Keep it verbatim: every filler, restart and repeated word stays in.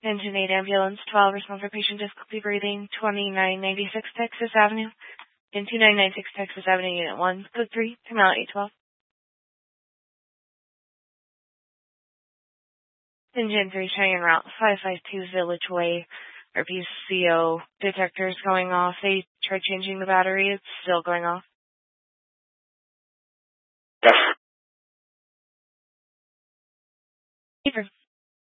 Engine eight Ambulance twelve, response for patient difficulty breathing, twenty-nine ninety-six Texas Avenue. In two nine nine six Texas Avenue, Unit one, Code three, come out eight twelve. Engine three, showing en route five five two Village Way. R P C O detectors going off. They tried changing the battery. It's still going off. Yes. Keeper.